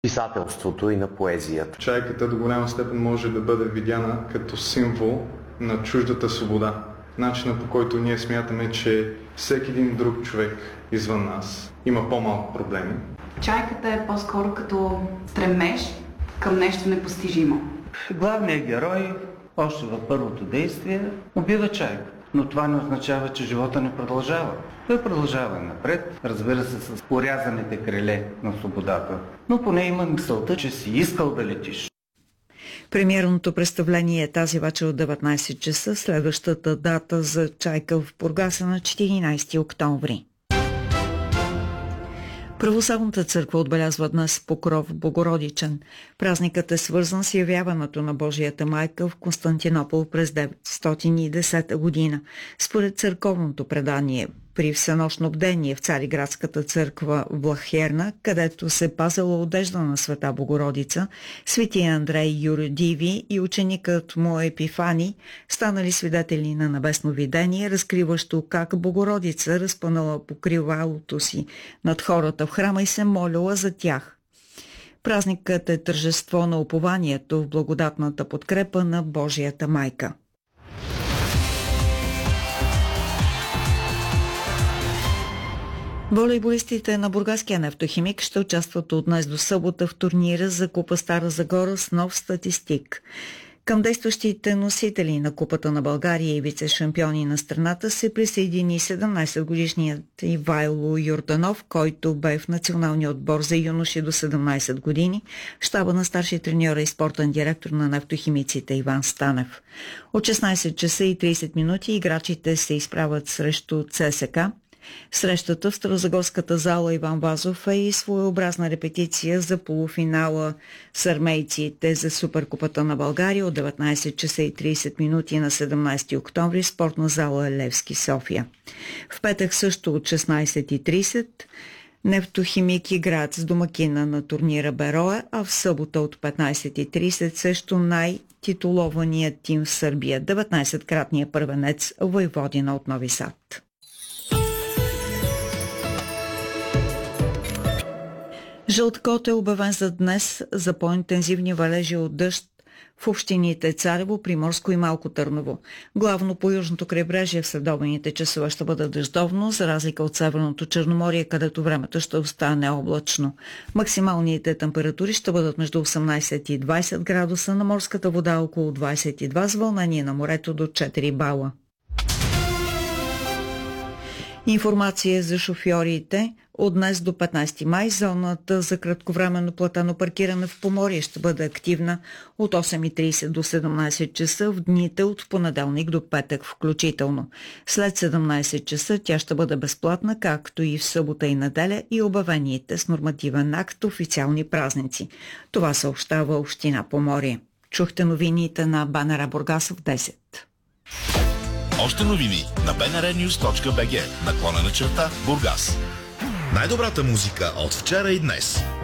писателството и на поезията. Чайката до голяма степен може да бъде видяна като символ на чуждата свобода. Начинът, по който ние смятаме, че всеки един друг човек извън нас има по-малко проблеми. Чайката е по-скоро като стремеж към нещо непостижимо. Главният герой още във първото действие убива чайка. Но това не означава, че живота не продължава. Той продължава напред, разбира се, с порязаните криле на свободата. Но поне има мисълта, че си искал да летиш. Премиерното представление е тази вечер от 19 часа. Следващата дата за Чайка в Бургас е на 14 октомври. Православната църква отбелязва днес Покров Богородичен. Празникът е свързан с явяването на Божията майка в Константинопол през 910 година. Според църковното предание, при всенощно бдение в Цариградската църква в Блахерна, където се пазела одежда на света Богородица, свети Андрей Юродиви и ученикът му Епифани станали свидетели на небесно видение, разкриващо как Богородица разпънала покривалото си над хората в храма и се молила за тях. Празникът е тържество на упованието в благодатната подкрепа на Божията майка. Волейболистите на бургаския нефтохимик ще участват от днес до събота в турнира за Купа Стара Загора с нов статистик. Към действащите носители на Купата на България и вице-шампиони на страната се присъедини 17-годишният Ивайло Йорданов, който бе в националния отбор за юноши до 17 години, щаба на старши треньора и спортен директор на нефтохимиците Иван Станев. От 16 часа и 30 минути играчите се изправят срещу ЦСКА. Срещата в Старозагорската зала Иван Вазов е и своеобразна репетиция за полуфинала с армейците за Суперкупата на България от 19 часа и 30 минути на 17 октомври в спортна зала Левски, София. В петък също от 16:30 Нефтохимик играят с домакина на турнира Берое, а в събота от 15:30 също най-титулованият тим в Сърбия, 19-кратният първенец Войводина от Нови Сад. Жълт код е обявен за днес за по-интензивни валежи от дъжд в общините Царево, Приморско и Малко Търново. Главно по южното крайбрежие в следобедните часове ще бъде дъждовно, за разлика от Северното Черноморие, където времето ще остане облачно. Максималните температури ще бъдат между 18 и 20 градуса, на морската вода около 22, с вълнение на морето до 4 бала. Информация за шофьорите. От днес до 15 май зоната за кратковременно платено паркиране в Поморие ще бъде активна от 8:30 до 17 часа в дните от понеделник до петък включително. След 17 часа тя ще бъде безплатна, както и в събота и неделя и обявените с нормативен акт официални празници. Това съобщава община Поморие. Чухте новините на БНР Бургас в 10. Още новини на bnrnews.bg /Бургас. Най-добрата музика от вчера и днес.